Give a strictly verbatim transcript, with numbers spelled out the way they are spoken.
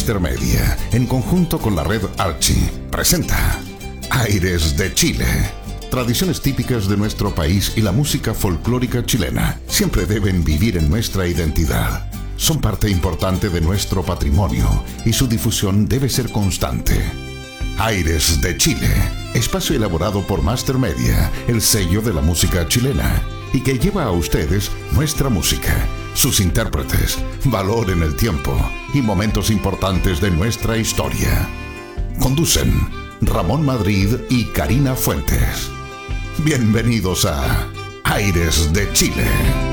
Master Media, en conjunto con la red Archie, presenta Aires de Chile. Tradiciones típicas de nuestro país y la música folclórica chilena siempre deben vivir en nuestra identidad. Son parte importante de nuestro patrimonio y su difusión debe ser constante. Aires de Chile, espacio elaborado por Master Media, el sello de la música chilena, y que lleva a ustedes nuestra música, sus intérpretes, valor en el tiempo y momentos importantes de nuestra historia. Conducen Ramón Madrid y Karina Fuentes. Bienvenidos a Aires de Chile.